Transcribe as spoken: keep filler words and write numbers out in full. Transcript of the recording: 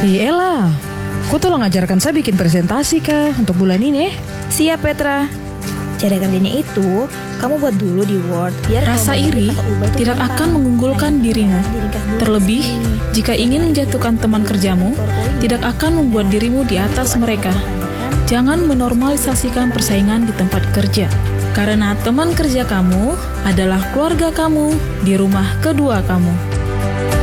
Ih Ella, kau tolong ajarkan saya bikin presentasi kah untuk bulan ini? Siap Petra. Cara kerjanya itu, kamu buat dulu di Word. Biar Rasa kamu iri atau ubah itu tidak gampang. akan mengunggulkan Nah, dirimu. diringkas dulu. Terlebih, Ini. jika ingin menjatuhkan teman kerjamu, tidak akan membuat dirimu di atas mereka. Jangan menormalisasikan persaingan di tempat kerja. Karena teman kerja kamu adalah keluarga kamu di rumah kedua kamu.